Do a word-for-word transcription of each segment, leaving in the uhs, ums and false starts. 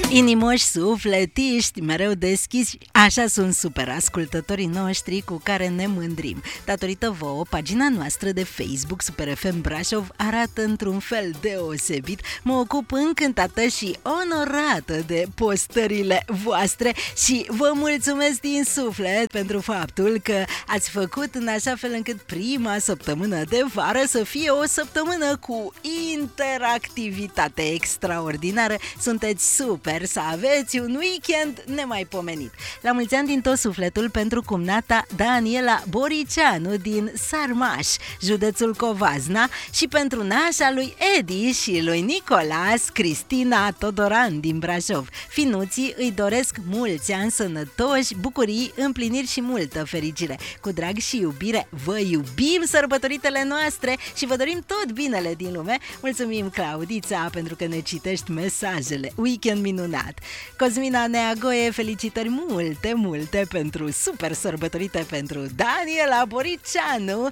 Inimoși, sufletiști, mereu deschiși, așa sunt super ascultătorii noștri cu care ne mândrim. Datorită vouă, pagina noastră de Facebook Super F M Brașov arată într-un fel deosebit. Mă ocup încântată și onorată de postările voastre și vă mulțumesc din suflet pentru faptul că ați făcut în așa fel încât prima săptămână de vară să fie o săptămână cu interactivitate extraordinară. Sunteți super, să aveți un weekend nemaipomenit. La mulți ani din tot sufletul pentru cumnata Daniela Boriceanu din Sarmaș, județul Covasna, și pentru nașa lui Edi și lui Nicolas, Cristina Todoran din Brașov. Finuții îi doresc mulți ani sănătoși, bucurii, împliniri și multă fericire. Cu drag și iubire, vă iubim sărbătoritele noastre și vă dorim tot binele din lume. Mulțumim, Claudița, pentru că ne citești mesajele. Weekend minunat! Cosmina Neagoe, felicitări multe, multe pentru super sărbătorite pentru Daniela Boriceanu,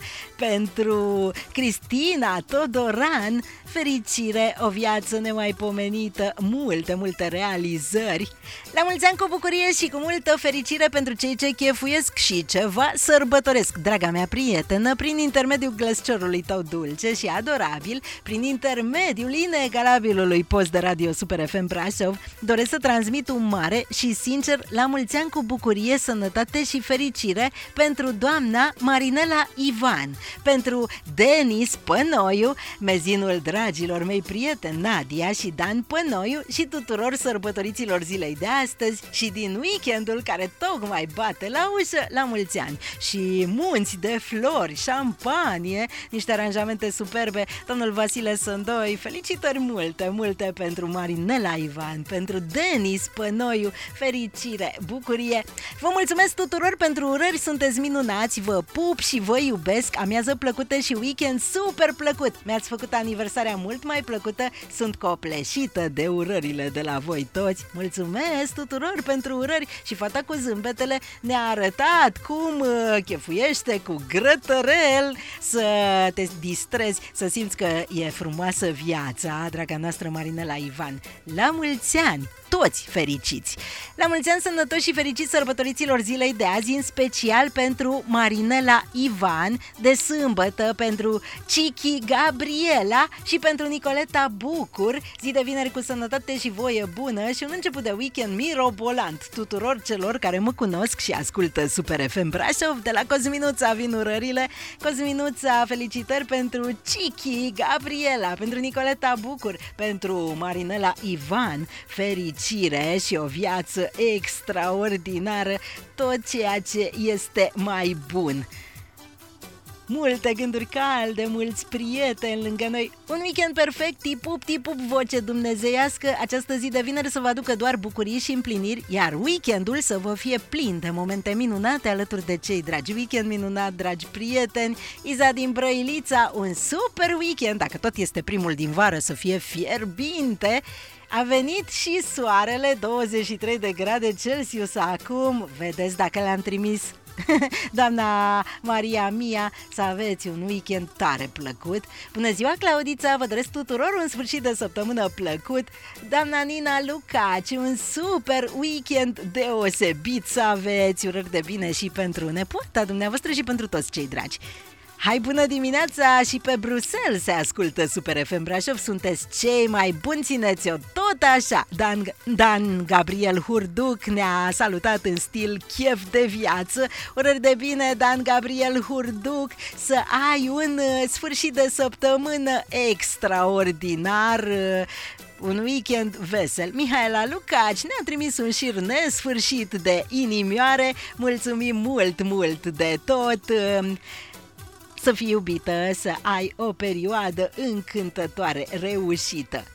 pentru Cristina Todoran, fericire, o viață nemaipomenită, multe, multe realizări. La mulți ani cu bucurie și cu multă fericire pentru cei ce chefuiesc și ceva sărbătoresc. Draga mea prietenă, prin intermediul glăsciorului tău dulce și adorabil, prin intermediul inegalabilului post de radio Super F M Brașov, doresc să transmit un mare și sincer la mulți ani cu bucurie, sănătate și fericire pentru doamna Marinela Ivan, pentru Denis Pănoiu, mezinul dragilor mei prieteni Nadia și Dan Pănoiu și tuturor sărbătoriților zilei de astăzi și din weekendul care tocmai bate la ușă, la mulți ani. Și munți de flori, șampanie, niște aranjamente superbe. Domnul Vasile Sândoi, felicitări multe, multe pentru Marinela Ivan, pentru Denis Pănoiu, fericire, bucurie. Vă mulțumesc tuturor pentru urări, sunteți minunați, vă pup și vă iubesc, amiază plăcută și weekend super plăcut. Mi-ați făcut aniversarea mult mai plăcută, sunt copleșită de urările de la voi toți. Mulțumesc tuturor pentru urări și fata cu zâmbetele ne-a arătat cum uh, chefuiește cu grătărel să te distrezi, să simți că e frumoasă viața, draga noastră Marinela Ivan. La mulți ani! Toți fericiți! La mulți ani sănătoși și fericiți sărbătoriților zilei de azi, în special pentru Marinela Ivan, de sâmbătă, pentru Cichi Gabriela și pentru Nicoleta Bucur, zi de vineri cu sănătate și voie bună și un început de weekend mirobolant tuturor celor care mă cunosc și ascultă Super F M Brașov. De la Cosminuța vin urările. Cosminuța, felicitări pentru Cichi Gabriela, pentru Nicoleta Bucur, pentru Marinela Ivan, fericire și o viață extraordinară, tot ceea ce este mai bun. Multe gânduri calde, mulți prieteni lângă noi, un weekend perfect, tipup, tipup, voce dumnezeiască. Această zi de vineri să vă aducă doar bucurii și împliniri, iar weekendul să vă fie plin de momente minunate alături de cei dragi. Weekend minunat, dragi prieteni. Iza din Brăilița, un super weekend, dacă tot este primul din vară, să fie fierbinte. A venit și soarele, douăzeci și trei de grade Celsius acum, vedeți dacă le-am trimis. Doamna Maria Mia, să aveți un weekend tare plăcut. Bună ziua, Claudița, vă doresc tuturor un sfârșit de săptămână plăcut. Doamna Nina Lucaci, un super weekend deosebit să aveți. Urări de bine și pentru nepoata dumneavoastră și pentru toți cei dragi. Hai, bună dimineața, și pe Bruxelles se ascultă Super F M Brașov, sunteți cei mai buni, țineți-o tot așa. Dan, Dan Gabriel Hurduc ne-a salutat în stil chef de viață. Urări de bine, Dan Gabriel Hurduc, să ai un uh, sfârșit de săptămână extraordinar, uh, un weekend vesel. Mihaela Lucaci ne-a trimis un șir nesfârșit de inimioare, mulțumim mult, mult de tot. uh, Să fii iubită, să ai o perioadă încântătoare, reușită.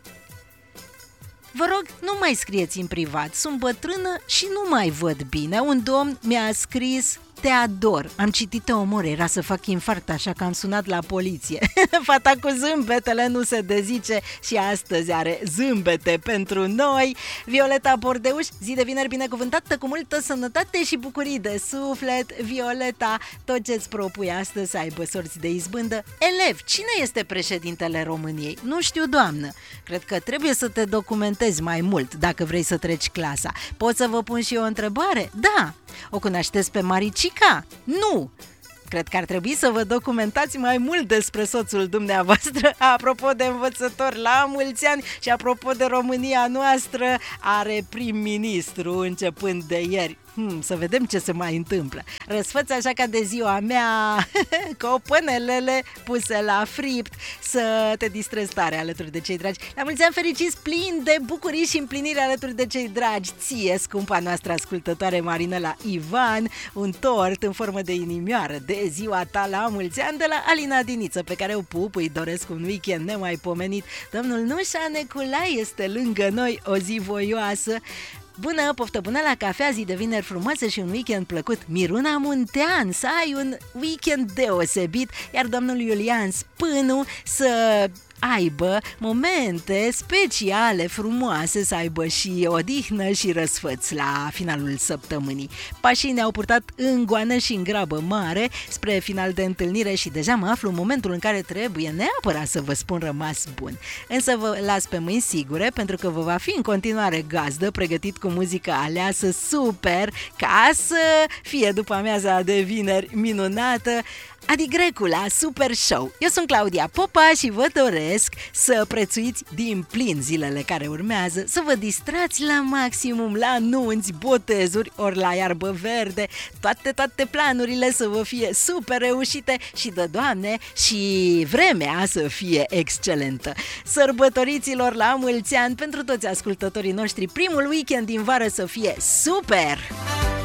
Vă rog, nu mai scrieți în privat, sunt bătrână și nu mai văd bine. Un domn mi-a scris te ador. Am citit Te omor, era să fac infarct, așa că am sunat la poliție. Fata cu zâmbetele nu se dezice și astăzi are zâmbete pentru noi. Violeta Bordeuș, zi de vineri binecuvântată cu multă sănătate și bucurii de suflet. Violeta, tot ce-ți propui astăzi să aibă sorți de izbândă. Elev, cine este președintele României? Nu știu, doamnă. Cred că trebuie să te documentezi mai mult dacă vrei să treci clasa. Pot să vă pun și eu o întrebare? Da. O cunoașteți pe Maricica? Nu. Cred că ar trebui să vă documentați mai mult despre soțul dumneavoastră. Apropo de învățător, la mulți ani și apropo de România noastră, are prim-ministru începând de ieri. Hmm, să vedem ce se mai întâmplă. Răsfăți așa ca de ziua mea, copănelele puse la fript, să te distrezi tare alături de cei dragi. La mulți ani fericiți, plin de bucurii și împlinire alături de cei dragi. Ție, scumpa noastră ascultătoare Marinela Ivan, un tort în formă de inimioară de ziua ta la mulți ani de la Alina Diniță, pe care o pup, îi doresc un weekend nemaipomenit. Domnul Nușa Neculai este lângă noi, o zi voioasă. Bună, poftă bună la cafea, zi de vineri frumoasă și un weekend plăcut. Miruna Muntean, să ai un weekend deosebit, iar domnul Iulian Spânu să aibă momente speciale, frumoase, să aibă și odihnă și răsfăți la finalul săptămânii. Pașii ne-au purtat în goană și în grabă mare spre final de întâlnire și deja mă aflu în momentul în care trebuie neapărat să vă spun rămas bun. Însă vă las pe mâini sigure, pentru că vă va fi în continuare gazdă, pregătit cu muzică aleasă super, ca să fie după amiaza de vineri minunată. Adi Grecu la Super Show. Eu sunt Claudia Popa și vă doresc să prețuiți din plin zilele care urmează, să vă distrați la maximum la nunți, botezuri ori la iarbă verde, toate, toate planurile să vă fie super reușite și de Doamne și vremea să fie excelentă. Sărbătoriților la mulți ani pentru toți ascultătorii noștri, primul weekend din vară să fie super!